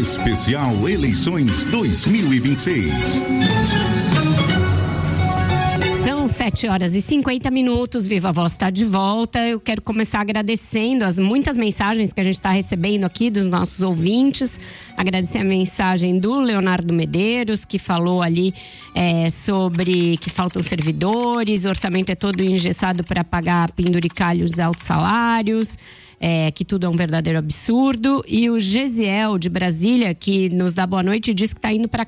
Especial Eleições 2026. São 7h50. Viva Voz está de volta. Eu quero começar agradecendo as muitas mensagens que a gente está recebendo aqui dos nossos ouvintes. Agradecer a mensagem do Leonardo Medeiros, que falou ali sobre que faltam servidores, o orçamento é todo engessado para pagar penduricalhos e altos salários. Que tudo é um verdadeiro absurdo. E o Gesiel de Brasília, que nos dá boa noite, diz que está indo para